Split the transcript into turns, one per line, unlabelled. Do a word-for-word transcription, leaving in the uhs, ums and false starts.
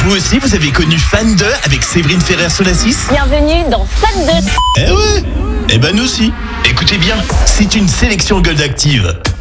Vous aussi, vous avez connu Fan deux avec Séverine Ferrer-Solassis?
Bienvenue dans Fan deux.
Eh ouais. Eh ben nous aussi. Écoutez bien, c'est une sélection Gold Active.